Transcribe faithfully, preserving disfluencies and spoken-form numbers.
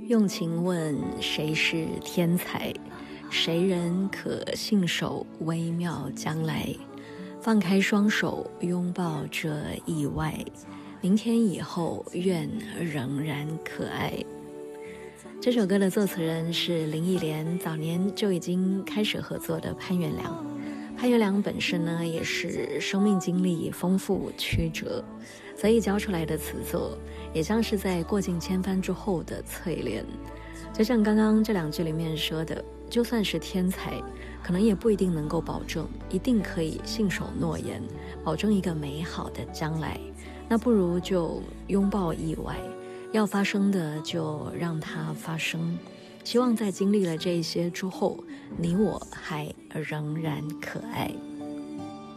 用情问谁是天才，谁人可信守微妙将来？放开双手，拥抱这意外，明天以后愿仍然可爱。这首歌的作词人是林忆莲，早年就已经开始合作的潘源良。潘源良本身呢，也是生命经历丰富曲折，所以交出来的词作也像是在过尽千帆之后的淬炼。就像刚刚这两句里面说的，就算是天才，可能也不一定能够保证一定可以信守诺言，保证一个美好的将来。那不如就拥抱意外，要发生的就让它发生。希望在经历了这些之后，你我还仍然可爱。